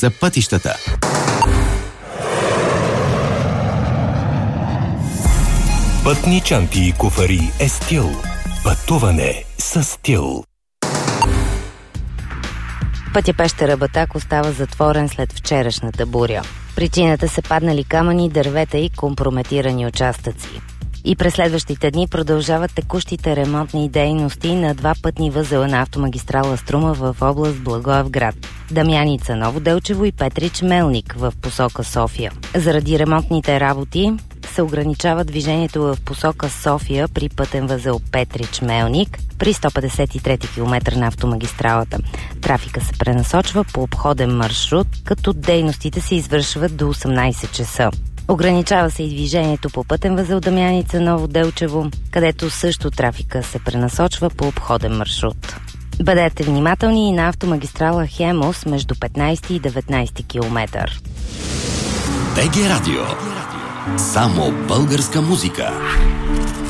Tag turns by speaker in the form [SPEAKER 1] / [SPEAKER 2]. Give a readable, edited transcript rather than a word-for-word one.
[SPEAKER 1] за пътищата.
[SPEAKER 2] Пътни чанти и куфари е стил. Пътуване с стил.
[SPEAKER 3] Пътя Пещера Батак остава затворен след вчерашната буря. Причината са паднали камъни, дървета и компрометирани участъци. И през следващите дни продължават текущите ремонтни дейности на два пътни възела на автомагистрала Струма в област Благоевград. Дамяница, Ново Делчево и Петрич Мелник в посока София. Заради ремонтните работи се ограничава движението в посока София при пътен възел Петрич Мелник при 153 км на автомагистралата. Трафика се пренасочва по обходен маршрут, като дейностите се извършват до 18 часа. Ограничава се и движението по пътен възел Дамяница, Ново Делчево, където също трафика се пренасочва по обходен маршрут. Бъдете внимателни и на автомагистрала Хемус между 15 и 19 км.
[SPEAKER 1] БГ Радио. Само българска музика.